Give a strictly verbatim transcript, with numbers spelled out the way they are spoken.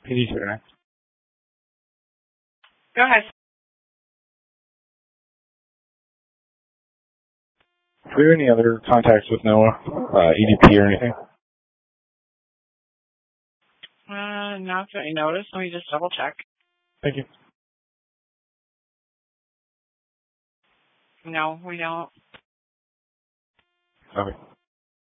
P D two, right? Go ahead. Do we have any other contacts with NOAA, uh, E D P or anything? Uh, not that I noticed. Let me just double check. Thank you. No, we don't. Okay.